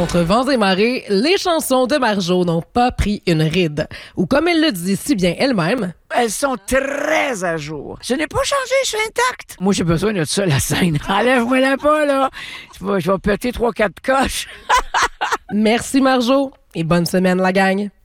contre vents et marées, les chansons de Marjo n'ont pas pris une ride. Ou comme elle le dit si bien elle-même... Elles sont très à jour. Je n'ai pas changé, je suis intacte. Moi, j'ai besoin de ça, la scène. Enlève-moi la pas, là. Je vais péter 3-4 coches. Merci Marjo et bonne semaine la gang.